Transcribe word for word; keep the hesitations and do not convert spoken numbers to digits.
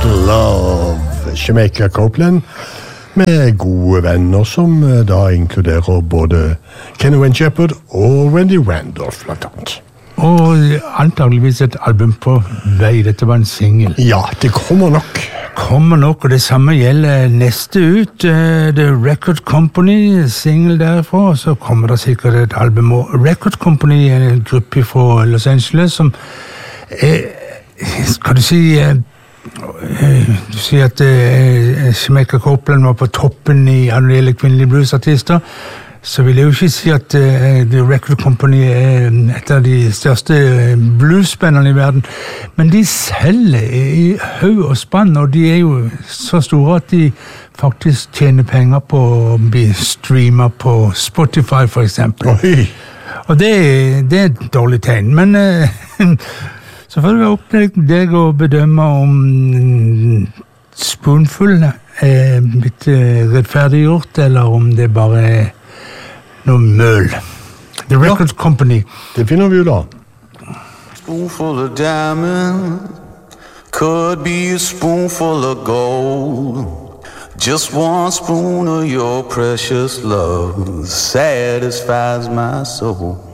Love, Jamaica Copeland, med gode venner som da inkluderer både Kenny Wayne Shepherd og Wendy Randolph, blant annet. Og antageligvis et album på vei, dette var en single. Ja, det kommer nok. Kommer nok, og det samme gjelder neste ut, uh, The Record Company, single derfra, og så kommer det sikkert et album. Og Record Company er en gruppe fra Los Angeles som er, skal du si... Uh, Du sier at uh, Jamaica Copeland var på toppen i alle kvinnelige bluesartister, så vil jeg jo ikke si at uh, The Record Company er et av de største bluesbandene i verden, men de selger i haug og spann, og de er jo så store at de faktisk tjener penger på å bli streamet på Spotify for eksempel. Oi. Og det, det er et dårlig tegn, men uh, så får det være opp til deg å bedømme om Spoonful er blitt rettferdiggjort, eller om det bare er noe møl. The Record ja, Company. Det finner vi jo da. Spoonful of diamond could be a spoonful of gold. Just one spoon of your precious love satisfies my soul.